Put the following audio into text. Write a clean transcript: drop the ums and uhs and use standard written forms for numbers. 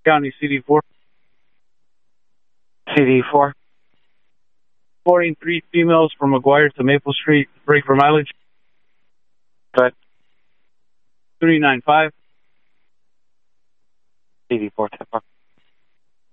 County CD4. CD4. Reporting 3 females from McGuire to Maple Street. Break for mileage. Good. 395. CD4 10-4.